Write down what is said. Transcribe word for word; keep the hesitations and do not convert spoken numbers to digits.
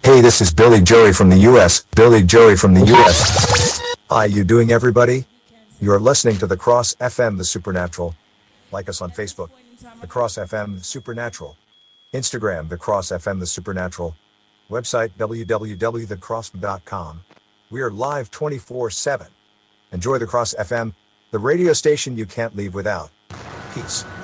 Hey, this is Billy Joey from the U S. Billy Joey from the U S. How you doing, everybody? You're listening to The Cross F M The Supernatural. Like us on Facebook, The Cross F M The Supernatural. Instagram, The Cross F M The Supernatural. Website, w w w dot the cross dot com. We are live twenty-four seven. Enjoy The Cross F M, the radio station you can't leave without. Peace.